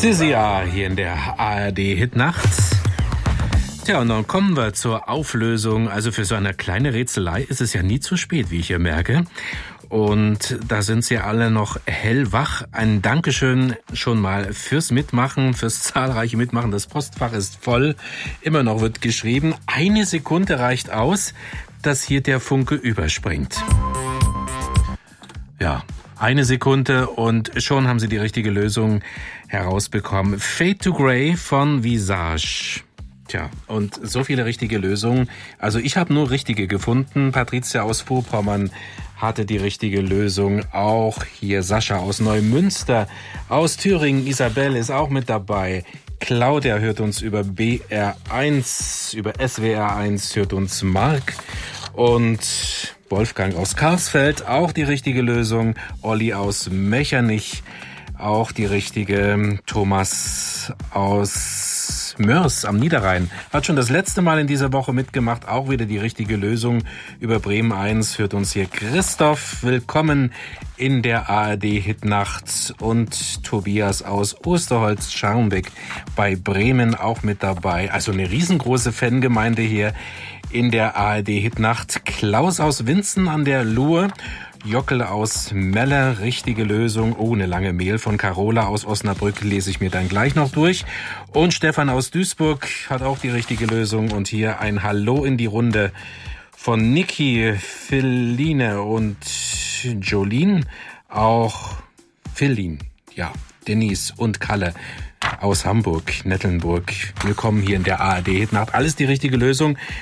Sia hier in der ARD Hitnacht. Tja, und dann kommen wir zur Auflösung. Also für so eine kleine Rätselei ist es ja nie zu spät, wie ich hier merke. Und da sind Sie alle noch hellwach. Ein Dankeschön schon mal fürs Mitmachen, fürs zahlreiche Mitmachen. Das Postfach ist voll. Immer noch wird geschrieben. 1 Sekunde reicht aus, dass hier der Funke überspringt. Ja, 1 Sekunde und schon haben Sie die richtige Lösung herausbekommen. Fade to Grey von Visage. Tja, und so viele richtige Lösungen. Also ich habe nur richtige gefunden. Patricia aus Vorpommern hatte die richtige Lösung. Auch hier Sascha aus Neumünster, aus Thüringen. Isabel ist auch mit dabei. Claudia hört uns über BR1, über SWR1 hört uns Mark. Und Wolfgang aus Karsfeld, auch die richtige Lösung. Olli aus Mechernich, auch die richtige. Thomas aus Mörs am Niederrhein hat schon das letzte Mal in dieser Woche mitgemacht, auch wieder die richtige Lösung. Über Bremen 1 führt uns hier Christoph. Willkommen in der ARD Hitnacht. Und Tobias aus Osterholz-Scharmbeck bei Bremen auch mit dabei. Also eine riesengroße Fangemeinde hier in der ARD Hitnacht. Klaus aus Winzen an der Luhe. Jockel aus Meller, richtige Lösung. Oh, eine lange Mail von Carola aus Osnabrück lese ich mir dann gleich noch durch. Und Stefan aus Duisburg hat auch die richtige Lösung. Und hier ein Hallo in die Runde von Niki, Philine und Jolene. Auch Philin, ja, Denise und Kalle aus Hamburg, Nettelnburg. Willkommen hier in der ARD Hitnacht. Alles die richtige Lösung.